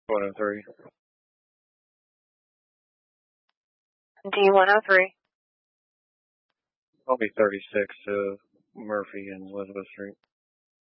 103. D103. I'll be 36 to Murphy and Elizabeth Street.